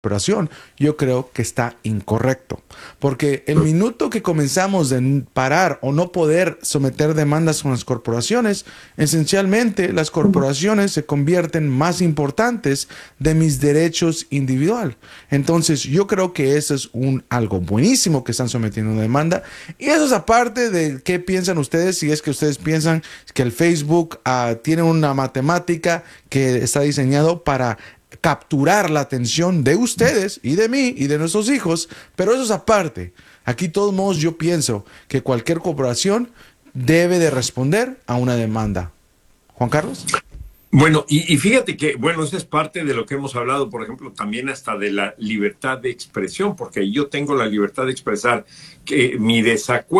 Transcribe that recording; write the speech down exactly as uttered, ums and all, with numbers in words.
corporación, yo creo que está incorrecto. Porque el minuto que comenzamos de parar o no poder someter demandas con las corporaciones, esencialmente las corporaciones se convierten más importantes de mis derechos individual. Entonces yo creo que eso es un algo buenísimo que están sometiendo una demanda. Y eso es aparte de qué piensan ustedes, si es que ustedes piensan que el Facebook uh, tiene una matemática que está diseñado para capturar la atención de ustedes y de mí y de nuestros hijos, pero eso es aparte. Aquí, de todos modos, yo pienso que cualquier corporación debe de responder a una demanda. Juan Carlos. Bueno, y, y fíjate que, bueno, eso es parte de lo que hemos hablado, por ejemplo, también hasta de la libertad de expresión, porque yo tengo la libertad de expresar que mi desacuerdo